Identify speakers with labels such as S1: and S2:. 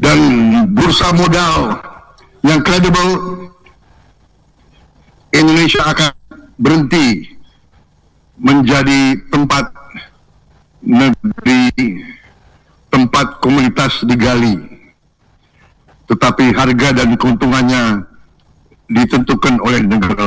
S1: dan bursa modal yang kredibel, Indonesia akan berhenti menjadi tempat negeri, tempat komunitas digali, tetapi harga dan keuntungannya ditentukan oleh negara